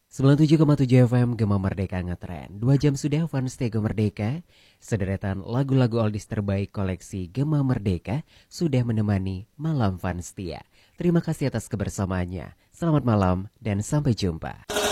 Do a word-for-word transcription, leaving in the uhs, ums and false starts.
sembilan puluh tujuh koma tujuh F M Gema Merdeka ngetren. Dua jam sudah Fans Tego Merdeka. Sederetan lagu-lagu oldies terbaik koleksi Gema Merdeka sudah menemani malam Fans Tia. Terima kasih atas kebersamaannya. Selamat malam dan sampai jumpa.